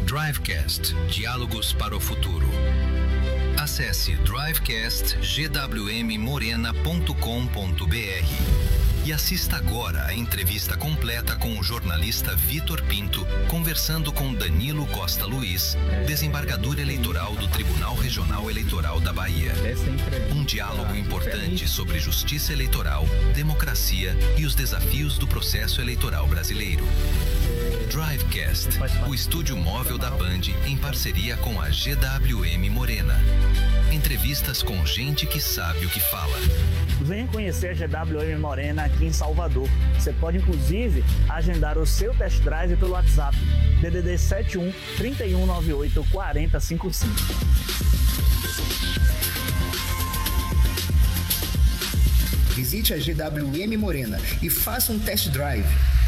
Drivecast, Diálogos para o Futuro. Acesse drivecastgwmmorena.com.br e assista agora a entrevista completa com o jornalista Vitor Pinto, conversando com Danilo Costa Luiz, desembargador eleitoral do Tribunal Regional Eleitoral da Bahia. Um diálogo importante sobre justiça eleitoral, democracia e os desafios do processo eleitoral brasileiro. Drivecast, o estúdio móvel da Band em parceria com a GWM Morena. Entrevistas com gente que sabe o que fala. Venha conhecer a GWM Morena aqui em Salvador. Você pode, inclusive, agendar o seu test drive pelo WhatsApp DDD 71 3198 4055. Visite a GWM Morena e faça um test drive.